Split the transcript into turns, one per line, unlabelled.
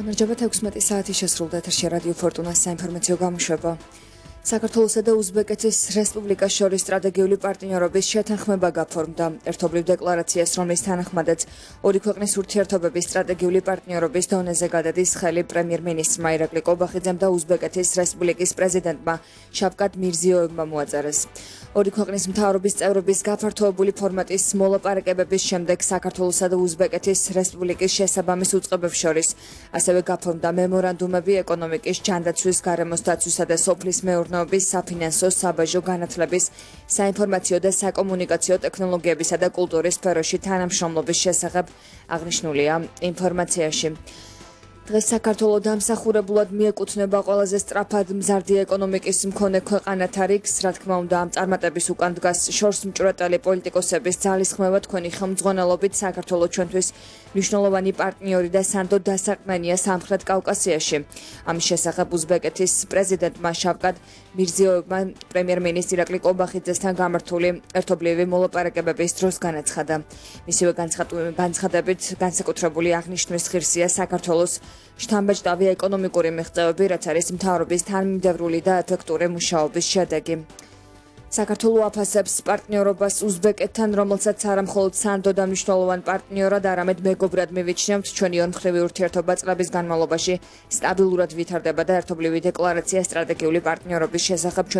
გამარჯობა 16 საათი შესრულდა ეთერში რადიო ფორტუნას საინფორმაციო გამოშვება. საქართველოსა და უზბეკეთის რესპუბლიკას შორის სტრატეგიული პარტნიორობის შეთანხმება გაფორმდა. ერთობლივ დეკლარაციას, რომლის თანახმადაც ორი ქვეყნის ურთიერთობების სტრატეგიული პარტნიორობის დონეზე გადადის ხელი პრემიერ-მინისტრმა ირაკლი კობახიძემ და უზბეკეთის რესპუბლიკის პრეზიდენტმა შავკატ მირზიოევმა მოაწერეს. ორი ქვეყნის მთავრობის წევრობის გაფართოებული ფორმატის მოლაპარაკებების შემდეგ საქართველოსა და უზბეკეთის რესპუბლიკის შესაბამის უწყებებს შორის ასევე გაფორმდა მემორანდუმები ეკონომიკის, ჯანდაცვის, გარემოს დაცვისა და სოფლის მეურნეობის, საფინანსო, საბაჟო განათლების, საინფორმაციო და საკომუნიკაციო ტექნოლოგიებისა და კულტურის სფეროში თანამშრომლობის შესახებ აღნიშნულია ინფორმაციაში. დღეს საქართველო დამსახურებულად მიეკუთვნება ყველაზე სწრაფად მზარდი ეკონომიკის მქონე ქვეყანათა რიგს, რა თქმა უნდა, ამ წარმატების უკან დგას შორსმჭვრეტელი პოლიტიკოსების ძალისხმევა თქვენი ხელმძღვანელობით საქართველო ჩვენთვის მნიშვნელოვანი პარტნიორი და სანდო დასაყრდენია სამხრეთ კავკასიაში. ამის შესახებ უზბეკეთის პრეზიდენტმა შავკატ მირზიოევმა პრემიერ-მინისტრ ირაკლი კობახიძესთან გამართული ერთობლივი მოლაპარაკებების დროს განაცხადა. მისივე განცხადებით განსაკუთრებული აღნიშვნის ღირსია საქართველოს შთამბეჭდავი ეკონომიკური მიღწევები, რაც არის მთავრობის თანმიმდევრული და ეფექტური მუშაობის შედეგი. საქართველო აფასებს პარტნიორობას უზბეკეთთან, რომელსაც არა მხოლოდ სანდო და მნიშვნელოვან პარტნიორად, არამედ მეგობრად მივიჩნევთ. ჩვენი ორმხრივი ურთიერთობა წლების განმავლობაში სტაბილურად ვითარდება და ერთობლივი დეკლარაცია სტრატეგიული პარტნიორობის შესახებ